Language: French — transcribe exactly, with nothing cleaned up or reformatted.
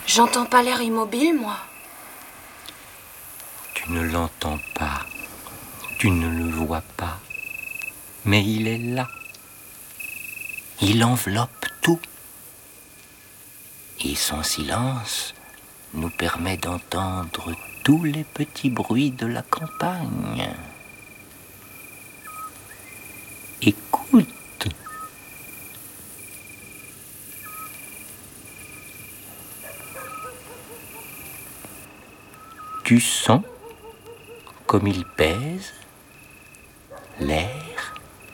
J'entends pas l'air immobile, moi. Tu ne l'entends pas, tu ne le vois pas, mais il est là. Il enveloppe tout. Et son silence nous permet d'entendre tous les petits bruits de la campagne. Écoute. Tu sens comme il pèse l'air.